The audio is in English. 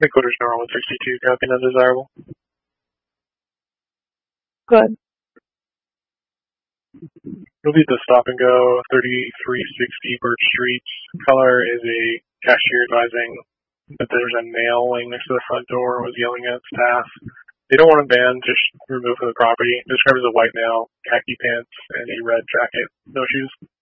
Midquarters Normal 162, copy undesirable. Good. It'll be the stop and go 3360 Birch Street. Color is a cashier advising that there's a male laying next to the front door, was yelling at staff. They don't want a ban, just remove from the property. Described as a white male, khaki pants, and a red jacket, no shoes.